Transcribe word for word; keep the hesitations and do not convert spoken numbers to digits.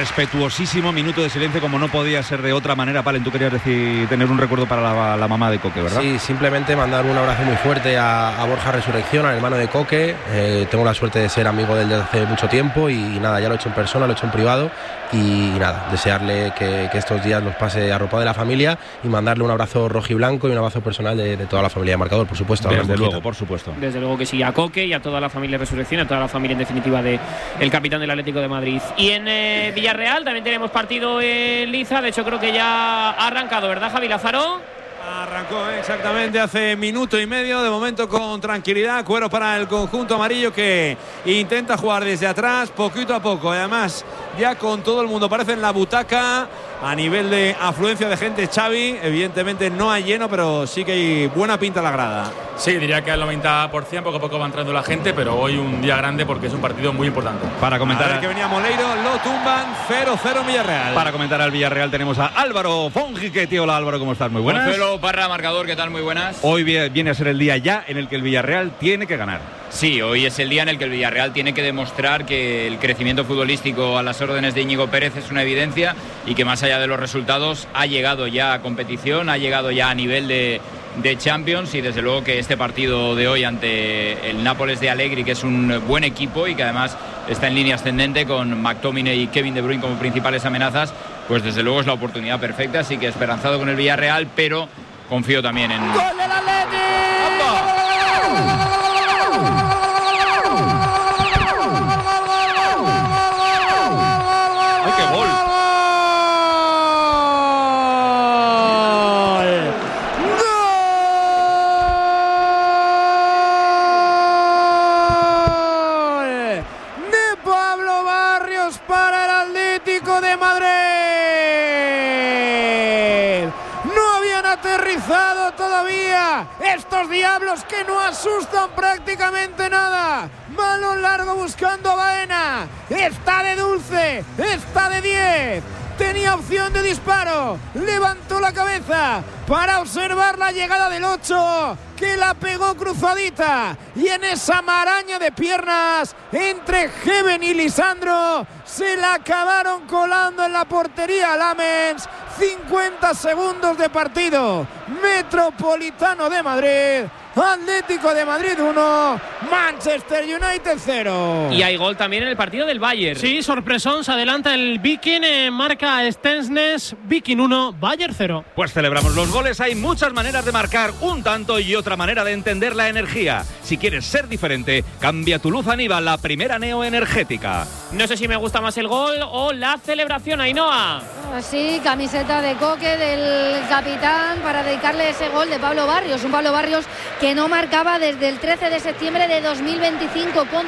respetuosísimo minuto de silencio, como no podía ser de otra manera. Palen, tú querías decir, tener un recuerdo para la, la mamá de Coque, ¿verdad? Sí, simplemente mandar un abrazo muy fuerte a, a Borja Resurrección, al hermano de Coque. Eh, tengo la suerte de ser amigo de él desde hace mucho tiempo y, y nada, ya lo he hecho en persona, lo he hecho en privado y, y nada, desearle que, que estos días los pase arropado de la familia y mandarle un abrazo rojiblanco y un abrazo personal de, de toda la familia de Marcador, por supuesto. Desde luego, por supuesto. Desde luego que sí, a Coque y a toda la familia Resurrección, a toda la familia en definitiva de el capitán del Atlético de Madrid. Y en eh, Villarreal también tenemos partido en Liza, de hecho creo que ya ha arrancado, ¿verdad, Javi Lázaro? Arrancó exactamente hace minuto y medio, de momento con tranquilidad, cuero para el conjunto amarillo que intenta jugar desde atrás poquito a poco, y además ya con todo el mundo parece en la butaca. A nivel de afluencia de gente, Xavi, evidentemente no hay lleno, pero sí que hay buena pinta la grada. Sí, diría que al noventa por ciento poco a poco va entrando la gente, pero hoy un día grande porque es un partido muy importante. Para comentar, a ver que venía Moleiro, lo tumban, cero cero Villarreal. Para comentar al Villarreal tenemos a Álvaro Fonjiqueti. Hola Álvaro, ¿cómo estás? Muy buenas. Marcelo Parra, Marcador, ¿qué tal? Muy buenas. Hoy viene a ser el día ya en el que el Villarreal tiene que ganar. Sí, hoy es el día en el que el Villarreal tiene que demostrar que el crecimiento futbolístico a las órdenes de Íñigo Pérez es una evidencia y que más allá de los resultados ha llegado ya a competición, ha llegado ya a nivel de, de Champions y desde luego que este partido de hoy ante el Nápoles de Allegri, que es un buen equipo y que además está en línea ascendente con McTominay y Kevin De Bruyne como principales amenazas, pues desde luego es la oportunidad perfecta, así que esperanzado con el Villarreal, pero confío también en... ¡Gol del Atleti! ¡Ay, qué gol! Para el Atlético de Madrid. No habían aterrizado todavía estos diablos que no asustan prácticamente nada. Balón largo buscando a Baena. Está de dulce, está de diez. Tenía opción de disparo, levantó la cabeza para observar la llegada del ocho, que la pegó cruzadita, y en esa maraña de piernas entre Heaven y Lisandro se la acabaron colando en la portería Lamens. cincuenta segundos de partido. Metropolitano de Madrid, Atlético de Madrid uno, Manchester United cero. Y hay gol también en el partido del Bayern. Sí, sorpresón, se adelanta el Viking, eh, marca Stensnes, Viking uno, Bayern cero. Pues celebramos los goles. Hay muchas maneras de marcar un tanto y otra manera de entender la energía. Si quieres ser diferente, cambia tu luz Aníbal, la primera neoenergética. No sé si me gusta más el gol o la celebración, Ainhoa. Sí, camiseta de Coque del capitán para dedicarle ese gol de Pablo Barrios, un Pablo Barrios que no marcaba desde el trece de septiembre de dos mil veinticinco con